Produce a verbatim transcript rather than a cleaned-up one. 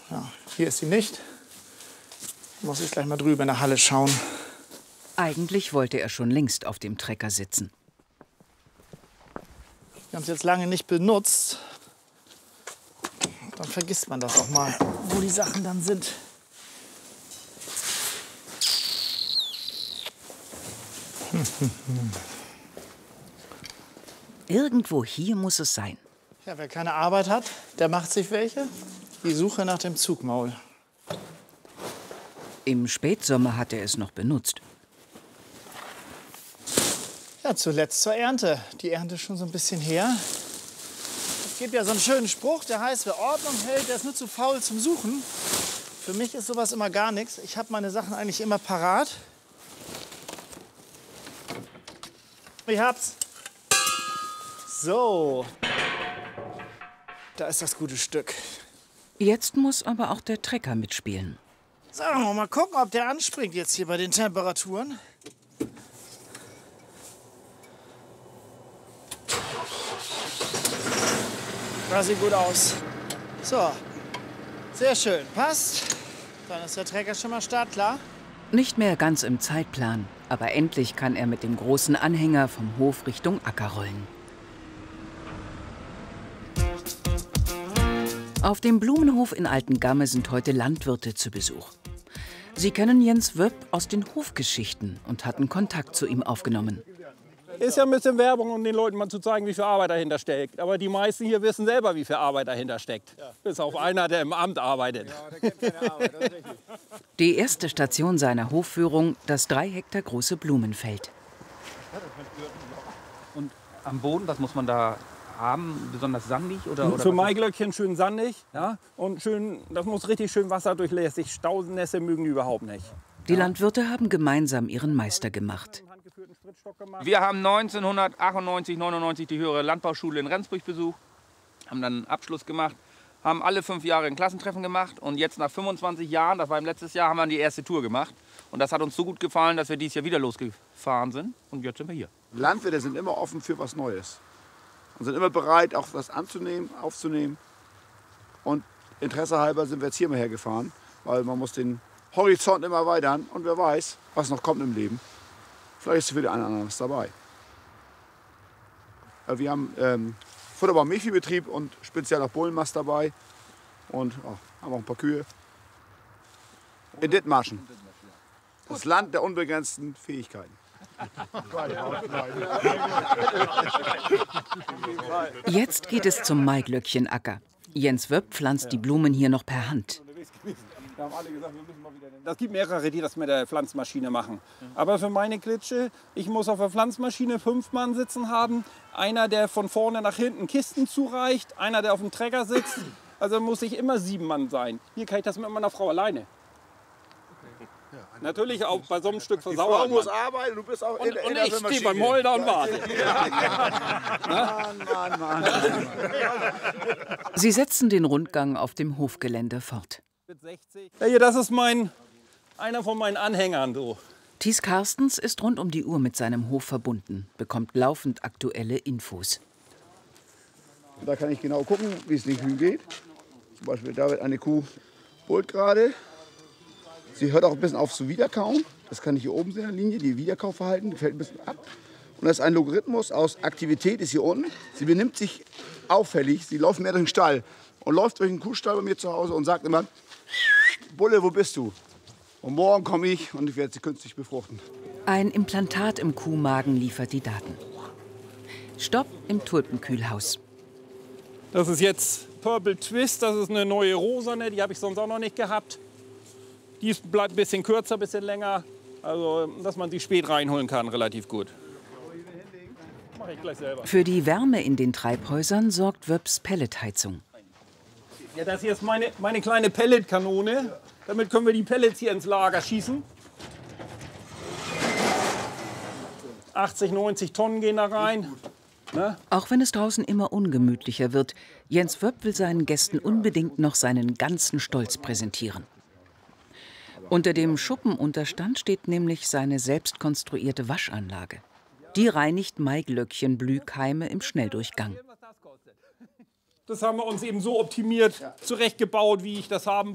Ja, hier ist sie nicht. Muss ich gleich mal drüber in der Halle schauen. Eigentlich wollte er schon längst auf dem Trecker sitzen. Wir haben es jetzt lange nicht benutzt. Dann vergisst man das auch mal, wo die Sachen dann sind. Irgendwo hier muss es sein. Ja, wer keine Arbeit hat, der macht sich welche. Die Suche nach dem Zugmaul. Im Spätsommer hat er es noch benutzt. Ja, zuletzt zur Ernte. Die Ernte ist schon so ein bisschen her. Es gibt ja so einen schönen Spruch, der heißt, wer Ordnung hält, der ist nur zu faul zum Suchen. Für mich ist sowas immer gar nichts. Ich habe meine Sachen eigentlich immer parat. Ich hab's. So. Da ist das gute Stück. Jetzt muss aber auch der Trecker mitspielen. So, mal gucken, ob der anspringt jetzt hier bei den Temperaturen. Das sieht gut aus. So, sehr schön. Passt. Dann ist der Trecker schon mal startklar. Nicht mehr ganz im Zeitplan, aber endlich kann er mit dem großen Anhänger vom Hof Richtung Acker rollen. Auf dem Blumenhof in Altengamme sind heute Landwirte zu Besuch. Sie kennen Jens Wöpp aus den Hofgeschichten und hatten Kontakt zu ihm aufgenommen. Ist ja ein bisschen Werbung, um den Leuten mal zu zeigen, wie viel Arbeit dahinter steckt. Aber die meisten hier wissen selber, wie viel Arbeit dahinter steckt. Ja. Bis auf einer, der im Amt arbeitet. Ja, der kennt keine Arbeit, das ist richtig. Die erste Station seiner Hofführung, das drei Hektar große Blumenfeld. Und am Boden, was muss man da haben? Besonders sandig? Oder, oder Für Maiglöckchen schön sandig. Ja? Und schön, das muss richtig schön wasserdurchlässig. Stausennässe mögen die überhaupt nicht. Die Landwirte haben gemeinsam ihren Meister gemacht. Wir haben neunzehnhundertachtundneunzig, neunundneunzig die höhere Landbauschule in Rendsburg besucht, haben dann einen Abschluss gemacht, haben alle fünf Jahre ein Klassentreffen gemacht und jetzt nach fünfundzwanzig Jahren, das war im letzten Jahr, haben wir die erste Tour gemacht. Und das hat uns so gut gefallen, dass wir dieses Jahr wieder losgefahren sind und jetzt sind wir hier. Landwirte sind immer offen für was Neues und sind immer bereit, auch was anzunehmen, aufzunehmen. Und Interesse halber sind wir jetzt hier mal hergefahren, weil man muss den Horizont immer erweitern und wer weiß, was noch kommt im Leben. Vielleicht ist für den einen oder anderen was dabei. Wir haben ähm, Futterbau- und Milchviehbetrieb und speziell auch Bullenmast dabei. Und oh, haben auch ein paar Kühe. In Dithmarschen. Das Land der unbegrenzten Fähigkeiten. Jetzt geht es zum Maiglöckchenacker. Jens Wöpp pflanzt die Blumen hier noch per Hand. Das gibt mehrere, die das mit der Pflanzmaschine machen. Aber für meine Klitsche, ich muss auf der Pflanzmaschine fünf Mann sitzen haben. Einer, der von vorne nach hinten Kisten zureicht. Einer, der auf dem Trecker sitzt. Also muss ich immer sieben Mann sein. Hier kann ich das mit meiner Frau alleine. Natürlich auch bei so einem Stück versauert. Die Frau muss arbeiten, du bist auch in, und, in und der ich stehe beim Holder und warte. Mann, Mann, Mann. Sie setzen den Rundgang auf dem Hofgelände fort. Ja, hier, das ist mein, einer von meinen Anhängern. So. Thies Karstens ist rund um die Uhr mit seinem Hof verbunden, bekommt laufend aktuelle Infos. Da kann ich genau gucken, wie es den Kühen geht. Zum Beispiel da wird eine Kuh holt gerade. Sie hört auch ein bisschen auf zu Wiederkauen. Das kann ich hier oben sehen in der Linie, die Wiederkaufverhalten, die fällt ein bisschen ab. Und das ist ein Logarithmus aus Aktivität, ist hier unten. Sie benimmt sich auffällig, sie läuft mehr durch den Stall und läuft durch den Kuhstall bei mir zu Hause und sagt immer, Bulle, wo bist du? Und morgen komme ich und ich werde sie künstlich befruchten. Ein Implantat im Kuhmagen liefert die Daten. Stopp im Tulpenkühlhaus. Das ist jetzt Purple Twist, das ist eine neue Rosane, die habe ich sonst auch noch nicht gehabt. Die bleibt ein bisschen kürzer, ein bisschen länger, also dass man sie spät reinholen kann, relativ gut. Mach ich gleich selber. Für die Wärme in den Treibhäusern sorgt Wöpps Pelletheizung. Ja, das hier ist meine, meine kleine Pelletkanone. Damit können wir die Pellets hier ins Lager schießen. achtzig, neunzig Tonnen gehen da rein. Ne? Auch wenn es draußen immer ungemütlicher wird, Jens Wöpp will seinen Gästen unbedingt noch seinen ganzen Stolz präsentieren. Unter dem Schuppenunterstand steht nämlich seine selbst konstruierte Waschanlage. Die reinigt Maiglöckchen-Blühkeime im Schnelldurchgang. Das haben wir uns eben so optimiert, zurechtgebaut, wie ich das haben